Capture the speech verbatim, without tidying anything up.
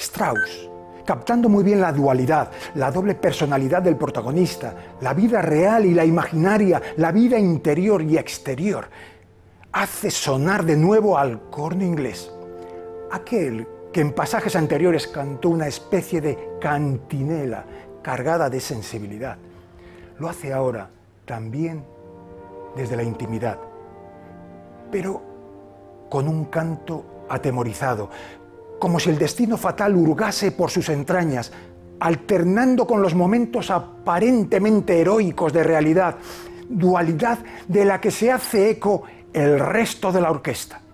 Strauss, captando muy bien la dualidad, la doble personalidad del protagonista, la vida real y la imaginaria, la vida interior y exterior, hace sonar de nuevo al corno inglés, aquel que en pasajes anteriores cantó una especie de cantinela cargada de sensibilidad. Lo hace ahora también desde la intimidad, pero con un canto atemorizado, como si el destino fatal hurgase por sus entrañas, alternando con los momentos aparentemente heroicos de realidad, dualidad de la que se hace eco el resto de la orquesta.